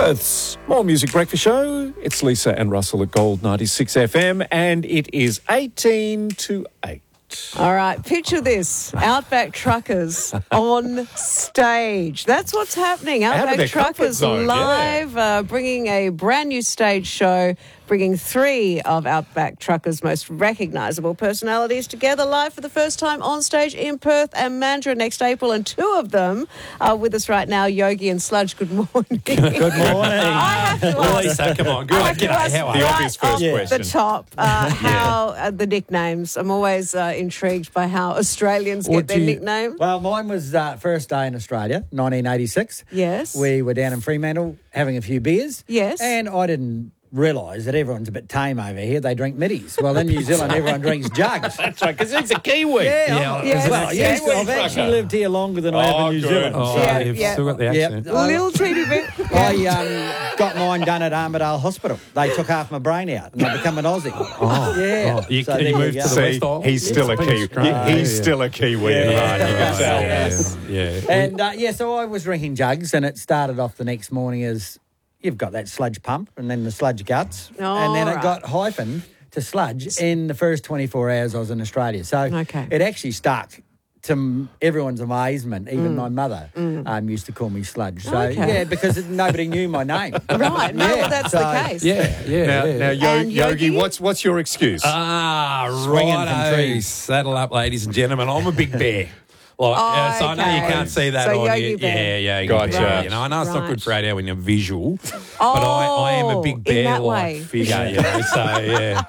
Perth's More Music Breakfast Show. It's Lisa and Russell at Gold 96 FM, and it is 18 to 8. All right, picture this. Outback Truckers on stage. That's what's happening. Out of Outback their comfort Truckers zone, live, bringing a brand new stage show, bringing three of Outback Truckers' most recognisable personalities together live for the first time on stage in Perth and Mandurah next April. And two of them are with us right now, Yogi and Sludge. Good morning. Good morning. I have to ask, Lisa, come on. Good. I have to ask How are The you? obvious first question. the top, how the nicknames. I'm always intrigued by how Australians get their nickname. Well, mine was first day in Australia, 1986. Yes. We were down in Fremantle having a few beers. Yes. And I didn't realise that everyone's a bit tame over here. They drink middies. Well, in New Zealand, everyone drinks jugs. That's right, because it's a Kiwi. Yes. Well, I've actually lived here longer than I have in New good. Zealand. Oh, Yeah, you've yeah. still got the accent. Little teeny bit. I got mine done at Armidale Hospital. They took half my brain out and I become an Aussie. Yeah. You So there moved you to go. the West See, Island? he's still a Kiwi. Australia. He's still a Kiwi in heart, you can tell. Yeah. And so I was drinking jugs, and it started off the next morning as you've got that sludge pump and then the sludge guts. And then it right. got hyphened to sludge in the first 24 hours I was in Australia. So Okay. it actually stuck to everyone's amazement. Even my mother used to call me sludge. So, Okay. yeah, because nobody knew my name. Right. No, well, that's the case. Now, And Yogi, Yogi? what's your excuse? Swinging from Righto. trees. Saddle up, ladies and gentlemen. I'm a big bear. So I know you okay. can't see that So on Yogi you. bear. Yeah, Yogi Gotcha. bear. You know, I know it's not Right. good for radio when you're visual, but I am a big in that way. bear-like figure. You know, so yeah.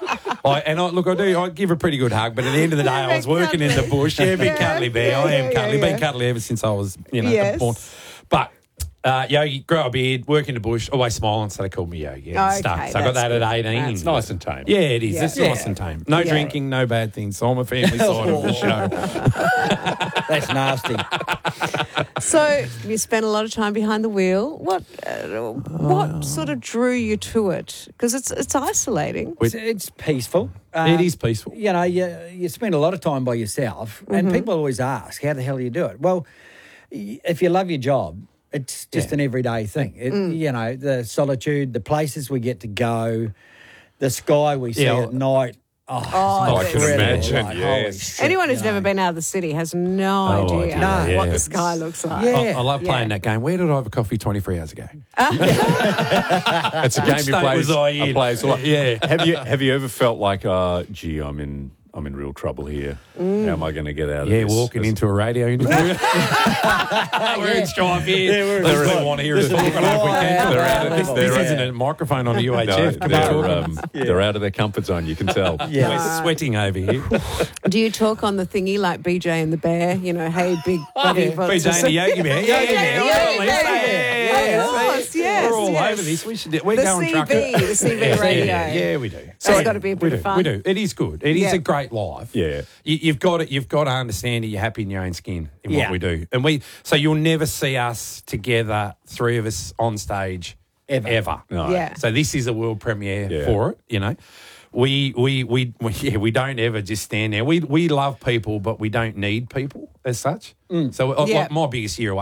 I give a pretty good hug, but at the end of the day, I was working in the bush. Yeah, big cuddly bear. I am cuddly. Been cuddly ever since I was, Yes. born. But Yogi, grow a beard, work in the bush, always smiling, so they called me Yogi and stuff. Okay, So I got that's that at good. 18. It's nice and tame. Yeah, it is. Yeah. It's nice and tame. No Yeah. drinking, no bad things. So I'm a family side of the show. That's nasty. So you spent a lot of time behind the wheel. What sort of drew you to it? Because it's isolating. It's peaceful. It is peaceful. You know, you spend a lot of time by yourself, and people always ask, how the hell do you do it? Well, if you love your job, it's just an everyday thing. You know, the solitude, the places we get to go, the sky we see at night. I can imagine, Like, yes. holy shit, Anyone who's you know. never been out of the city has no idea idea, what yeah. the sky looks like. Yeah. I love playing that game. Where did I have a coffee 23 hours ago? It's a game Which you state play. was I in? Plays a lot. Yeah. Have you ever felt like, gee, I'm in real trouble here. How am I going to get out of Yeah, this? walking into a radio interview. We're in Stripe here. They really want to hear us talking if we can. They're out of This isn't a microphone on the UHF. they're out of their comfort zone, you can tell. Yeah. We're sweating over here. Do you talk on the thingy like BJ and the Bear? You know, hey, big buddy. BJ and the Yogi Bear. Yes, We're all yes. over this. We're The going trucker. CB, the CB radio. Yeah, we do. So it's got to be a bit We of do. fun. We do. It is good. It is Yeah. a great life. Yeah. You've got to understand that you're happy in your own skin in what we do, and so you'll never see us together, three of us on stage ever. No. Yeah. So this is a world premiere Yeah. for it. You know, we don't ever just stand there. We love people, but we don't need people as such. So Yeah. my biggest year